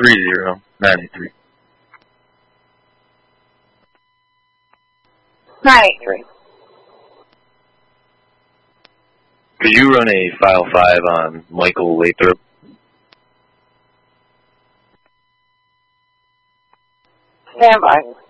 30-983. 983. Could you run a file 5 on Michael Lathrop? Stand by.